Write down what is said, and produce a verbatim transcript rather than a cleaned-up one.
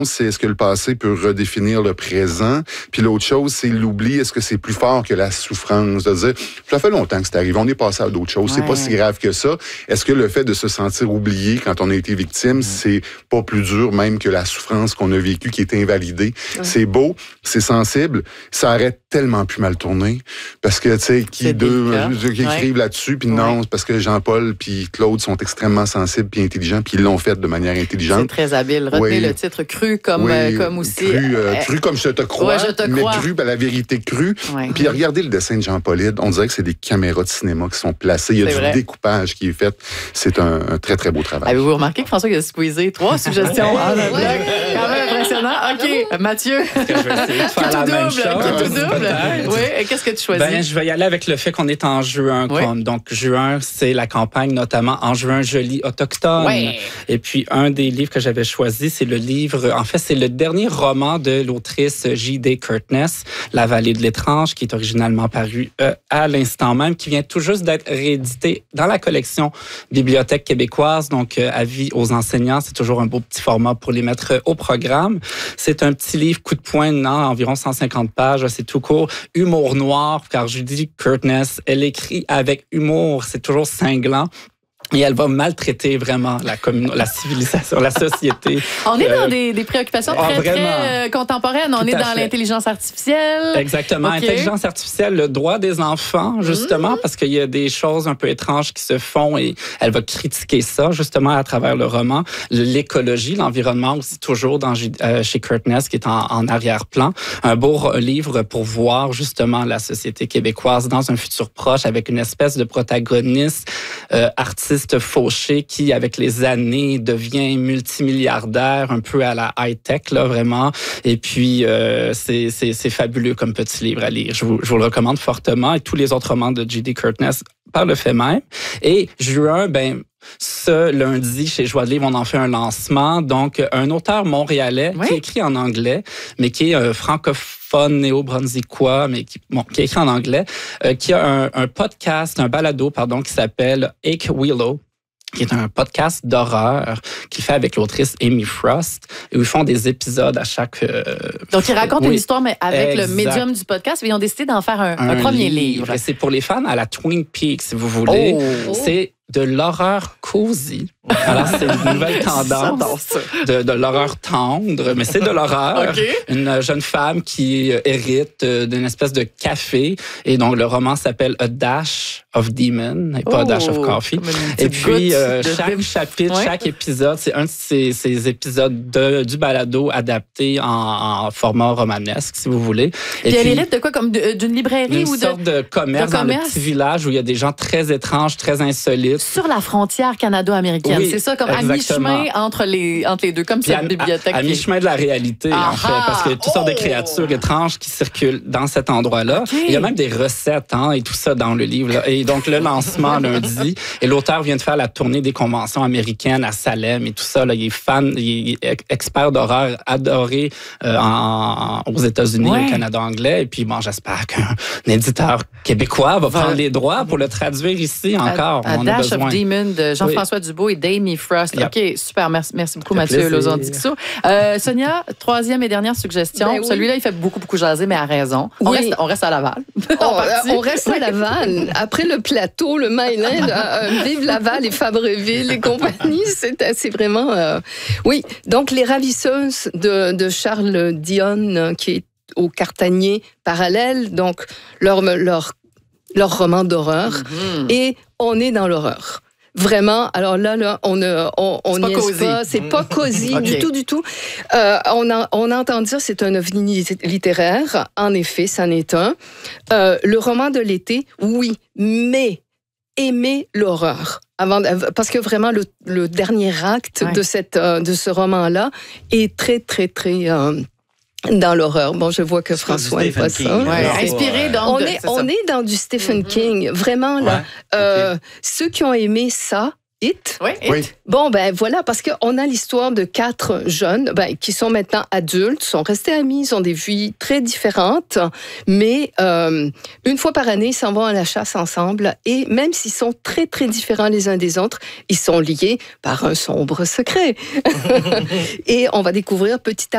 c'est est-ce que le passé peut redéfinir le présent? Puis l'autre chose, c'est l'oubli. Est-ce que c'est plus fort que la souffrance? De dire, ça fait longtemps que c'est arrivé, on est passé à d'autres choses. Ouais. C'est pas si grave que ça. Est-ce que le fait de se sentir oublié quand on a été victime, mmh. c'est pas plus dur même que la souffrance qu'on a vécue qui est invalidée? Ouais. C'est beau, c'est sensible, ça arrête tellement plus mal tourné. Parce que, tu sais, qui deux qui écrivent ouais. là-dessus, puis ouais. non, c'est parce que Jean-Paul puis Claude sont extrêmement sensibles puis intelligents, puis ils l'ont fait de manière intelligente. C'est très habile. Retenez oui. le titre Cru comme, oui. euh, comme aussi... Cru, euh, cru comme je te crois, ouais, je te mais crois. cru, ben, la vérité crue. Ouais. Puis regardez le dessin de Jean-Paulide, on dirait que c'est des caméras de cinéma qui sont placées. Il y a c'est du vrai. découpage qui est fait. C'est un, un très, très beau travail. Avez-vous remarqué que François il a squeezé trois suggestions en un bloc? Quand même impressionnant. OK, Mathieu. Est-ce que je vais essayer de faire la même chose? Tout double. Oui, qu'est-ce que tu choisis? Ben, je vais y aller avec le fait qu'on est en juin. Oui. Comme, donc, juin, c'est la campagne, notamment En juin, je lis autochtone. Oui. Et puis, un des livres que j'avais choisi, c'est le livre, en fait, c'est le dernier roman de l'autrice J D Curtness, La vallée de l'étrange, qui est originalement paru euh, à l'instant même, qui vient tout juste d'être réédité dans la collection Bibliothèque québécoise. Donc, euh, avis aux enseignants, c'est toujours un beau petit format pour les mettre euh, au programme. C'est un petit livre coup de poing, non, environ cent cinquante pages, c'est tout court. Humour noir, car Judy Curtness, elle écrit avec humour, c'est toujours cinglant. Et elle va maltraiter vraiment la, commun... la civilisation, la société. On est dans euh, des, des préoccupations très, oh, très euh, contemporaines. On est dans fait. l'intelligence artificielle. Exactement. Okay. Intelligence artificielle, le droit des enfants, justement, mmh. parce qu'il y a des choses un peu étranges qui se font et elle va critiquer ça, justement, à travers le roman. L'écologie, l'environnement aussi, toujours dans, euh, chez Curtness, qui est en, en arrière-plan. Un beau livre pour voir, justement, la société québécoise dans un futur proche avec une espèce de protagoniste euh, artiste fauché qui, avec les années, devient multimilliardaire, un peu à la high-tech, là, vraiment. Et puis, euh, c'est, c'est, c'est fabuleux comme petit livre à lire. Je vous, je vous le recommande fortement. Et tous les autres romans de J D Curtness par le fait même. Et juin, ben, ce lundi, chez Joie de Livre, on en fait un lancement. Donc, un auteur montréalais oui. qui écrit en anglais, mais qui est euh, francophone, néo-brunswickois, mais qui, bon, qui écrit en anglais, euh, qui a un, un podcast, un balado, pardon, qui s'appelle Ake Willow, qui est un podcast d'horreur qu'il fait avec l'autrice Amy Frost, où ils font des épisodes à chaque... Euh, Donc, ils racontent oui, une histoire, mais avec exact. le médium du podcast, et ils ont décidé d'en faire un, un, un premier livre. livre. Et c'est pour les fans à la Twin Peaks, si vous voulez. Oh. C'est de l'horreur cosy. Alors, c'est une nouvelle tendance de, de l'horreur tendre, mais c'est de l'horreur. Okay. Une jeune femme qui hérite d'une espèce de café. Et donc, le roman s'appelle A Dash of Demon, et pas oh, A Dash of Coffee. Et puis, euh, chaque de... chapitre, ouais. chaque épisode, c'est un de ces, ces épisodes de, du balado adapté en, en format romanesque, si vous voulez. Et puis, elle hérite de quoi? Comme d'une librairie ou de... Une sorte de commerce, de commerce dans le petit village où il y a des gens très étranges, très insolites. Sur la frontière canado-américaine. Oui, c'est ça, comme exactement. à mi-chemin entre les, entre les deux, comme cette à, bibliothèque. À, à mi-chemin de la réalité, ah, en fait, parce qu'il y a toutes oh! sortes de créatures étranges qui circulent dans cet endroit-là. Okay. Il y a même des recettes hein, et tout ça dans le livre. Là. Et donc, le lancement lundi, et l'auteur vient de faire la tournée des conventions américaines à Salem et tout ça. Là. Il est fan, il est expert d'horreur, adoré euh, en, aux États-Unis, ouais. au Canada anglais. Et puis, bon, j'espère qu'un éditeur québécois va prendre les droits pour le traduire ici encore. A, a Dash of Demon de Jean-François oui. Dubois et d'Amy Frost. Yep. OK, super. Merci, merci beaucoup, Mathieu Lauzon-Dixot. Euh, Sonia, troisième et dernière suggestion. Ben oui. Celui-là, il fait beaucoup, beaucoup jaser, mais à raison. On, oui. reste, on reste à Laval. on, on reste à Laval. Après le plateau, le Myland, euh, vive Laval et Fabreville et compagnie, c'est, c'est vraiment... Euh... Oui, donc les ravisseuses de, de Charles Dionne, qui est au Cartanier parallèle, donc leur, leur, leur roman d'horreur. Mm-hmm. Et on est dans l'horreur. Vraiment, alors là, là on ne on, on n'y est pas, c'est pas cosy okay. du tout, du tout. Euh, on, a, on entend dire c'est un ovni littéraire. En effet, ça en est un. Euh, le roman de l'été, oui, mais aimer l'horreur. Avant, parce que vraiment, le, le dernier acte ouais. de, cette, de ce roman-là est très, très, très... Euh, dans l'horreur. Bon, je vois que c'est François n'est pas ça. Ouais. Inspiré donc on de, est, c'est on est dans du Stephen mm-hmm. King, vraiment là. Ouais. Euh, okay. Ceux qui ont aimé ça, It. Oui, It. Oui. Bon, ben voilà, parce qu'on a l'histoire de quatre jeunes ben, qui sont maintenant adultes, sont restés amis, ils ont des vies très différentes, mais euh, une fois par année, ils s'en vont à la chasse ensemble et même s'ils sont très, très différents les uns des autres, ils sont liés par un sombre secret. Et on va découvrir petit à